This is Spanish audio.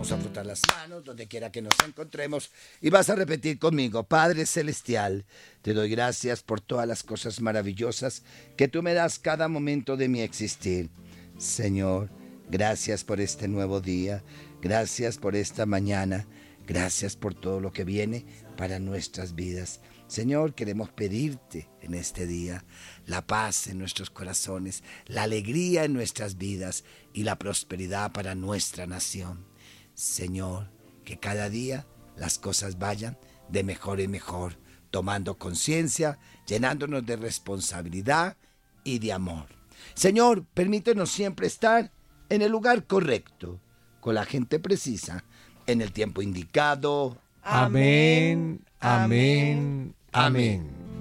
vamos a frotar las manos donde quiera que nos encontremos y vas a repetir conmigo: Padre Celestial, te doy gracias por todas las cosas maravillosas que tú me das cada momento de mi existir. Señor, gracias por este nuevo día, gracias por esta mañana, gracias por todo lo que viene para nuestras vidas. Señor, queremos pedirte en este día la paz en nuestros corazones, la alegría en nuestras vidas y la prosperidad para nuestra nación. Señor, que cada día las cosas vayan de mejor en mejor, tomando conciencia, llenándonos de responsabilidad y de amor. Señor, permítenos siempre estar en el lugar correcto, con la gente precisa, en el tiempo indicado. Amén, amén, amén.